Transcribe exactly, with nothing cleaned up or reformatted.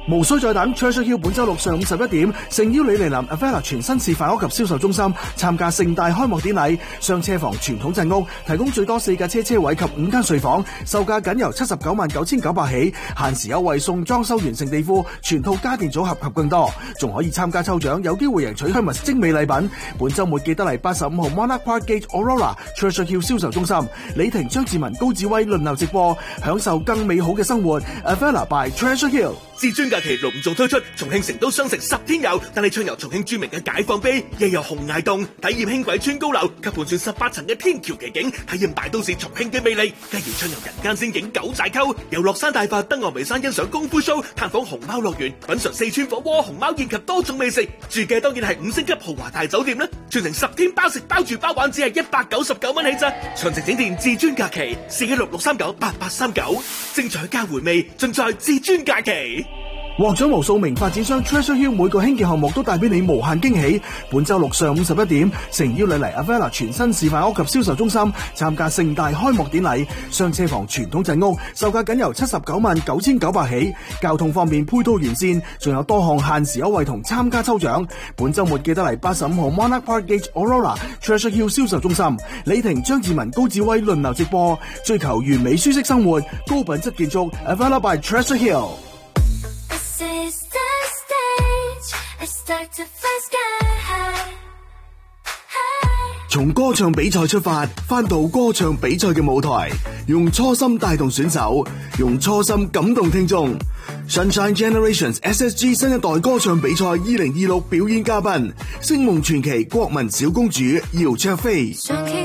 無需再等 ，Treasure Hill 本周六上午十一點，誠邀李麗琳 Avella 全新示範屋及銷售中心參加盛大開幕典禮，雙車房傳統鎮屋提供最多四架車車位及五間睡房，售價僅由七十九萬九千九百起，限時優惠送裝修完成地庫、全套家電組合及更多，仲可以參加抽獎，有機會贏取 Hermes 精美禮品。本周末記得嚟八十五號 Monarch Park Gate Aurora Treasure Hill 銷售中心，李婷、張志文、高志威輪流直播，享受更美好嘅生活。Avella by Treasure Hill。 至尊假期隆重推出重慶成都雙城十天遊，帶你暢遊重慶著名嘅解放碑，又有洪崖洞，體驗輕軌穿高樓及盤旋十八層嘅天橋奇景，體驗大都市重慶嘅魅力，繼而暢遊人間仙境九寨溝，遊樂山大佛登岸眉山欣賞功夫 show，探訪熊貓樂園，品嘗四川火鍋、熊貓宴及多種美食，住嘅當然係五星級豪華大酒店啦！全程十天包食包住包玩，只係一百九十九蚊起咋，詳情請電至尊假期四一六六三九八八三九，精彩加回味盡在至尊假期。 獲獎無數名發展商 Treasure Hill 每個興建項目都帶俾你無限驚喜。本周六上午十一點，誠邀你嚟 Avella 全新示範屋及銷售中心參加盛大開幕典禮，雙車房傳統鎮屋售價僅由七十九萬九千九百起，交通方面配套完善，仲有多項限時優惠同參加抽獎。本周末記得嚟八十五號 Monarch Park Gate Aurora Treasure Hill 銷售中心，李婷、張志文、高志威輪流直播，追求完美舒適生活，高品質建築 Avella by Treasure Hill。從歌唱比賽出發，翻到歌唱比賽嘅舞台，用初心帶動選手，用初心感動聽眾。Sunshine Generations S S G 新一代歌唱比賽二零二六表演嘉賓，星夢傳奇國民小公主姚焯菲。